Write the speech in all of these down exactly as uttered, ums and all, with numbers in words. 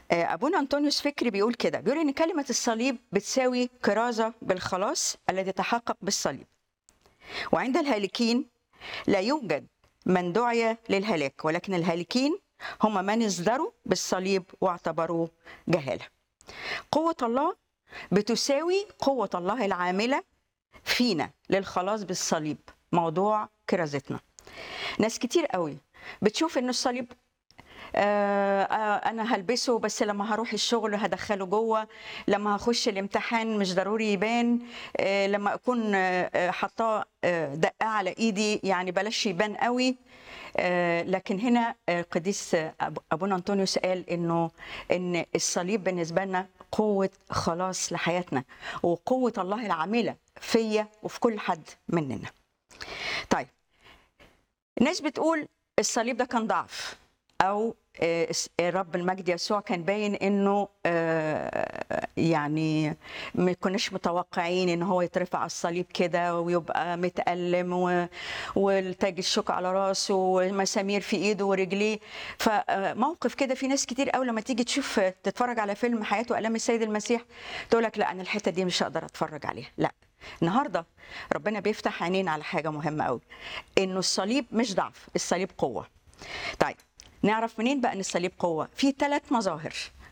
أبونا أنطونيوس فكري بيقول كده، بيقول إن كلمة الصليب بتساوي كرازة بالخلاص الذي تحقق بالصليب، وعند الهالكين لا يوجد من دعي للهلاك، ولكن الهالكين هم من ازدروا بالصليب واعتبروه جهالة. قوة الله بتساوي قوة الله العاملة فينا للخلاص بالصليب، موضوع كرازتنا. ناس كتير قوي بتشوف إن الصليب آه آه انا هلبسه بس لما هروح الشغل هدخله جوه، لما هخش الامتحان مش ضروري يبان، آه لما اكون آه حاطاه آه دقاه على ايدي يعني بلاش يبان قوي. آه لكن هنا آه قديس ابونا انطونيوس قال انه ان الصليب بالنسبه لنا قوه خلاص لحياتنا، وقوه الله العامله فيا وفي كل حد مننا. طيب، الناس بتقول الصليب ده كان ضعف، او رب المجد يسوع كان باين انه يعني ما كناش متوقعين ان هو يترفع على الصليب كده ويبقى متألم والتاج الشوك على راسه ومسامير في ايده ورجليه. فموقف كده في ناس كتير قوي لما تيجي تشوف تتفرج على فيلم حياة وآلام السيد المسيح تقول لك لا، انا الحتة دي مش هقدر اتفرج عليها. لا، النهارده ربنا بيفتح عينينا على حاجة مهمة قوي، انه الصليب مش ضعف، الصليب قوة. طيب، نعرف منين بقى ان الصليب قوه؟ في ثلاث مظاهر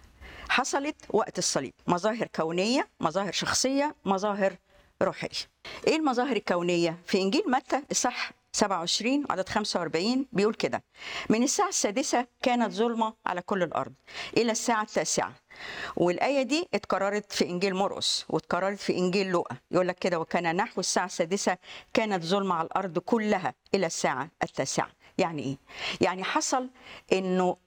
حصلت وقت الصليب، مظاهر كونيه، مظاهر شخصيه، مظاهر روحيه. ايه المظاهر الكونيه؟ في انجيل متى اصحاح سبعة وعشرين عدد خمسة وأربعين بيقول كده: من الساعه السادسه كانت ظلمه على كل الارض الى الساعه التاسعه. والايه دي اتكررت في انجيل مرقس واتكررت في انجيل لوقا، يقول لك كده: وكان نحو الساعه السادسه كانت ظلمه على الارض كلها الى الساعه التاسعه. يعني ايه؟ يعني حصل انه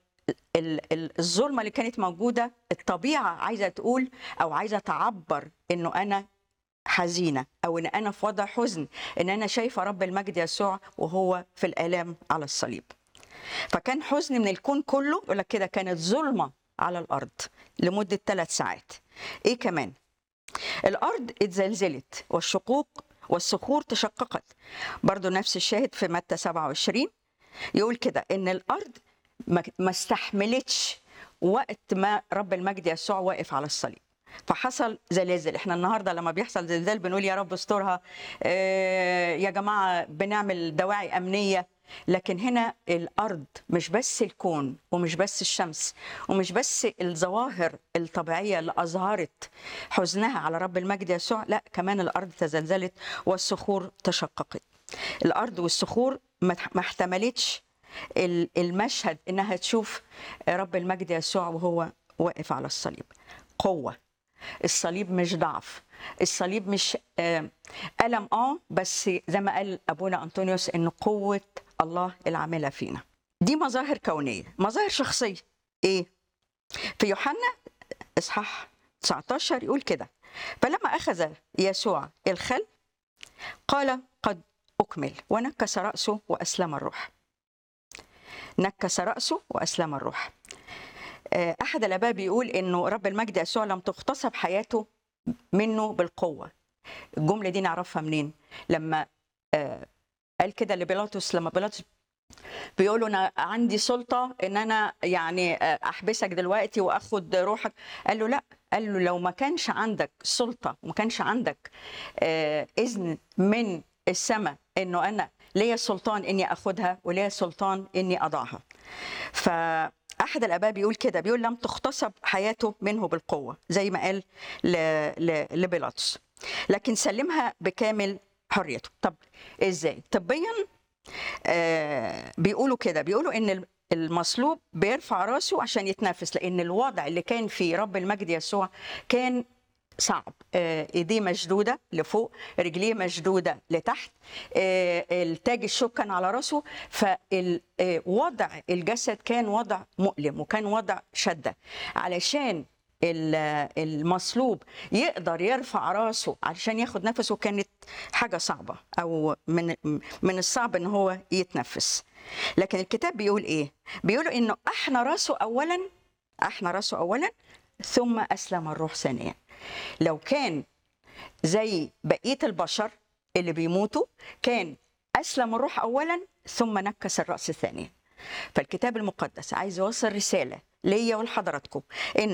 الظلمه اللي كانت موجوده، الطبيعه عايزه تقول او عايزه تعبر انه انا حزينه، او ان انا في وضع حزن، ان انا شايفه رب المجد يسوع وهو في الالام على الصليب. فكان حزن من الكون كله، يقول لك كده كانت ظلمه على الارض لمده ثلاث ساعات. ايه كمان؟ الارض اتزلزلت والشقوق والصخور تشققت. برضو نفس الشاهد في متى سبعة وعشرين يقول كده ان الارض ما استحملتش وقت ما رب المجد يسوع واقف على الصليب، فحصل زلازل. احنا النهارده لما بيحصل زلزال بنقول يا رب استرها، اه يا جماعه بنعمل دواعي امنيه. لكن هنا الارض مش بس الكون ومش بس الشمس ومش بس الظواهر الطبيعيه اللي اظهرت حزنها على رب المجد يسوع، لا، كمان الارض تزلزلت والصخور تشققت. الارض والصخور ما احتملتش المشهد انها تشوف رب المجد يسوع وهو واقف على الصليب. قوه. الصليب مش ضعف، الصليب مش ألم اه بس زي ما قال ابونا انطونيوس ان قوه الله العامله فينا. دي مظاهر كونيه. مظاهر شخصيه ايه؟ في يوحنا اصحاح تسعة عشر يقول كده: فلما اخذ يسوع الخل قال قد اكمل، ونكس راسه واسلم الروح. نكس راسه واسلم الروح. احد الاباء بيقول انه رب المجد يسوع لم تغتصب حياته منه بالقوه. الجمله دي نعرفها منين؟ لما قال كده لبيلاطس، لما بيلاطس بيقول له انا عندي سلطه ان انا يعني احبسك دلوقتي واخد روحك، قال له لا، قال له لو ما كانش عندك سلطه وما كانش عندك اذن من السماء انه انا ليا سلطان اني اخدها وليا سلطان اني اضعها. فاحد الاباء بيقول كده، بيقول لم تغتصب حياته منه بالقوه زي ما قال لبيلاطس، لكن سلمها بكامل حريته. طب ازاي؟ طبيا آه بيقولوا كده، بيقولوا ان المصلوب بيرفع راسه عشان يتنفس، لان الوضع اللي كان فيه رب المجد يسوع كان صعب. ايديه مشدوده لفوق، رجليه مشدوده لتحت، التاج الشوك كان على راسه، فوضع الجسد كان وضع مؤلم وكان وضع شده. علشان المصلوب يقدر يرفع راسه علشان ياخد نفسه كانت حاجه صعبه، او من من الصعب ان هو يتنفس. لكن الكتاب بيقول ايه؟ بيقولوا انه احنى راسه اولا، احنى راسه اولا ثم اسلم الروح ثانيا. لو كان زي بقيه البشر اللي بيموتوا كان اسلم الروح اولا ثم نكس الراس ثانيا. فالكتاب المقدس عايز يوصل رساله ليا ولحضراتكم إن